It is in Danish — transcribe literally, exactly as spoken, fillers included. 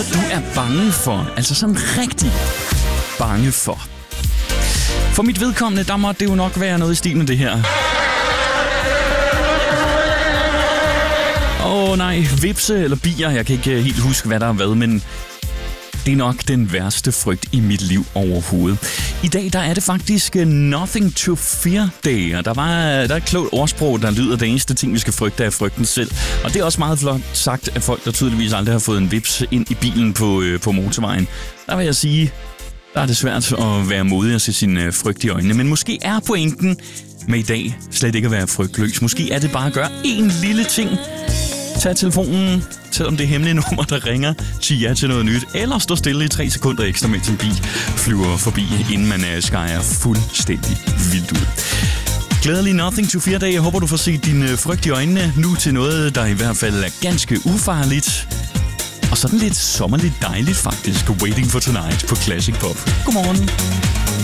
du er bange for. Altså sådan rigtig bange for. For mit vedkommende, der må det jo nok være noget i stil med det her. Åh oh, nej, vipse eller bier, jeg kan ikke helt huske, hvad der er hvad, men det er nok den værste frygt i mit liv overhovedet. I dag der er det faktisk Nothing to Fear Day, og der, var, der er et klogt ordsprog, der lyder, det eneste ting, vi skal frygte, er frygten selv. Og det er også meget flot sagt af folk, der tydeligvis aldrig har fået en vips ind i bilen på, øh, på motorvejen. Der vil jeg sige, der er det svært at være modig og se sin øh, frygt i øjnene, men måske er pointen med i dag slet ikke at være frygtløs. Måske er det bare at gøre en lille ting. Tag telefonen, selvom det er hemmelige nummer, der ringer, sig ja til noget nyt, eller stå stille i tre sekunder ekstra, mens en bil flyver forbi, inden man uh, skærer fuldstændig vildt ud. Glædelig Nothing to Fear Day. Jeg håber, du får set din uh, frygt i øjnene nu til noget, der i hvert fald er ganske ufarligt. Og sådan lidt sommerligt dejligt faktisk. Waiting for Tonight på Classic Pop. Godmorgen.